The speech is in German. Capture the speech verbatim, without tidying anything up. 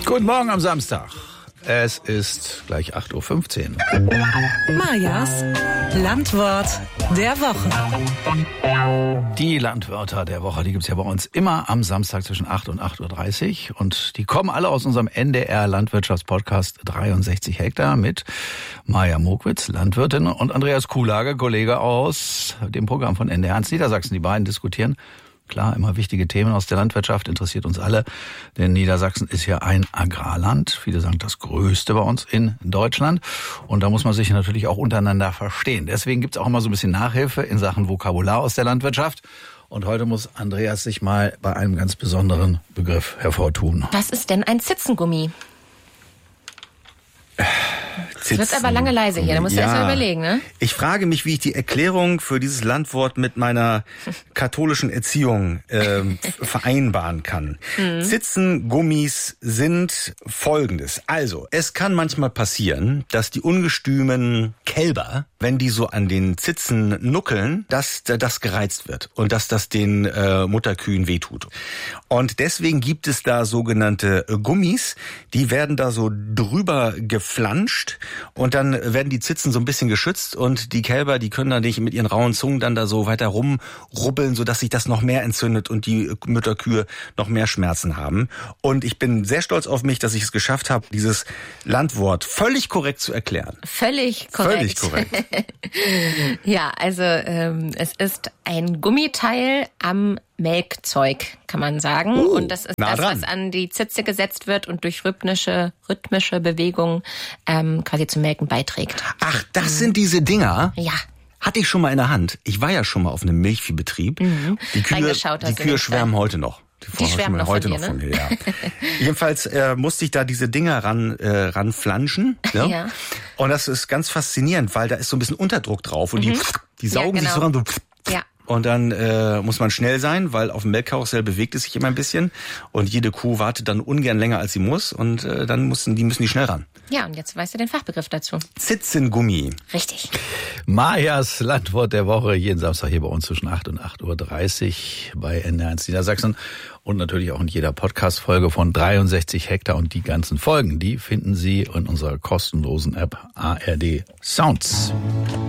Guten Morgen am Samstag. Es ist gleich acht Uhr fünfzehn. Majas Landwort der Woche. Die Landwörter der Woche, die gibt's ja bei uns immer am Samstag zwischen acht und acht Uhr dreißig. Und die kommen alle aus unserem N D R Landwirtschaftspodcast dreiundsechzig Hektar mit Maja Mokwitz, Landwirtin, und Andreas Kuhlage, Kollege aus dem Programm von N D R eins Niedersachsen. Die beiden diskutieren klar immer wichtige Themen aus der Landwirtschaft, interessiert uns alle, denn Niedersachsen ist ja ein Agrarland. Viele sagen das größte bei uns in Deutschland. Und da muss man sich natürlich auch untereinander verstehen. Deswegen gibt's auch immer so ein bisschen Nachhilfe in Sachen Vokabular aus der Landwirtschaft. Und heute muss Andreas sich mal bei einem ganz besonderen Begriff hervortun. Was ist denn ein Zitzengummi? Es wird aber lange leise hier, da musst du ja. erst mal überlegen, ne? Ich frage mich, wie ich die Erklärung für dieses Landwort mit meiner katholischen Erziehung äh, vereinbaren kann. Mhm. Zitzengummis sind Folgendes. Also, es kann manchmal passieren, dass die ungestümen Kälber, wenn die so an den Zitzen nuckeln, dass das gereizt wird und dass das den äh, Mutterkühen wehtut. Und deswegen gibt es da sogenannte Gummis, die werden da so drüber geflanscht. Und dann werden die Zitzen so ein bisschen geschützt und die Kälber, die können dann nicht mit ihren rauen Zungen dann da so weiter rumrubbeln, sodass sich das noch mehr entzündet und die Mütterkühe noch mehr Schmerzen haben. Und ich bin sehr stolz auf mich, dass ich es geschafft habe, dieses Landwort völlig korrekt zu erklären. Völlig korrekt. Völlig korrekt. Ja, also ähm, es ist ein Gummiteil am Melkzeug, kann man sagen. Oh, und das ist nah das, dran. was an die Zitze gesetzt wird und durch rhythmische, rhythmische Bewegungen ähm, quasi zum Melken beiträgt. Ach, das sind diese Dinger? Ja. Hatte ich schon mal in der Hand. Ich war ja schon mal auf einem Milchviehbetrieb. Mhm. Die Kühe, Reingeschaut hast die du Kühe nicht, schwärmen ne? heute noch. Die, Die schwärmen noch heute von noch dir, von ne? mir, ja. Jedenfalls äh, musste ich da diese Dinger ran äh, ranflanschen. Ne? Ja. Und das ist ganz faszinierend, weil da ist so ein bisschen Unterdruck drauf und die, die saugen Ja, genau. sich so ran. So. Ja. Und dann äh, muss man schnell sein, weil auf dem Melkkarussell bewegt es sich immer ein bisschen und jede Kuh wartet dann ungern länger, als sie muss, und äh, dann müssen die müssen die schnell ran. Ja, und jetzt weißt du den Fachbegriff dazu. Zitzengummi. Richtig. Majas Landwort der Woche, jeden Samstag hier bei uns zwischen acht und acht Uhr dreißig bei N D R eins Niedersachsen und natürlich auch in jeder Podcast-Folge von dreiundsechzig Hektar. Und die ganzen Folgen, die finden Sie in unserer kostenlosen App A R D Sounds.